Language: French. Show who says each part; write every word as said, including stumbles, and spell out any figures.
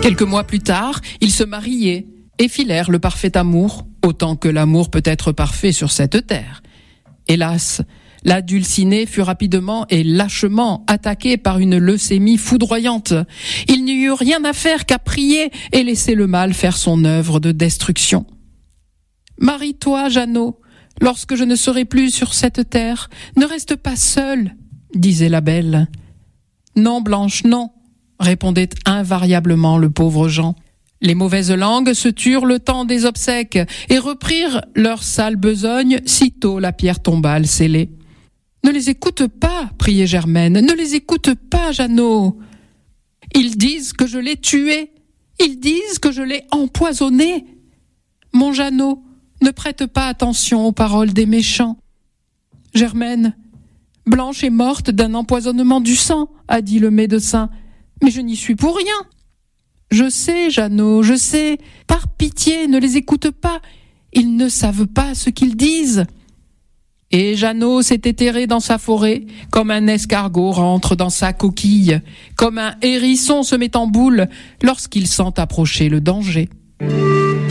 Speaker 1: Quelques mois plus tard, ils se mariaient et filèrent le parfait amour, autant que l'amour peut être parfait sur cette terre. Hélas, la Dulcinée fut rapidement et lâchement attaquée par une leucémie foudroyante. Il n'y eut rien à faire qu'à prier et laisser le mal faire son œuvre de destruction. « Marie-toi, Jeannot, lorsque je ne serai plus sur cette terre, ne reste pas seule, » disait la belle. « Non, Blanche, non, » répondait invariablement le pauvre Jean. Les mauvaises langues se turent le temps des obsèques et reprirent leur sale besogne sitôt la pierre tombale scellée. « Ne les écoute pas, priait Germaine, ne les écoute pas, Jeannot. Ils disent que je l'ai tué, ils disent que je l'ai empoisonné. Mon Jeannot, ne prête pas attention aux paroles des méchants. Germaine, Blanche est morte d'un empoisonnement du sang, a dit le médecin, mais je n'y suis pour rien. Je sais, Jeannot, je sais, par pitié, ne les écoute pas, ils ne savent pas ce qu'ils disent. » Et Jeannot s'était terré dans sa forêt, comme un escargot rentre dans sa coquille, comme un hérisson se met en boule lorsqu'il sent approcher le danger.